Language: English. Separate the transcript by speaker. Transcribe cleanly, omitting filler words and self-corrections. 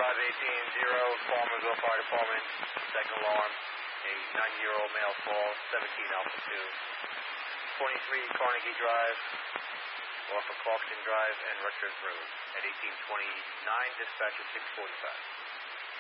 Speaker 1: Farmersville Fire Department, second alarm, a 9-year-old male falls, 17 Alpha 2. 23 Carnegie Drive, off of Clarkson Drive and Rutgers Road at 1829, dispatch at 645.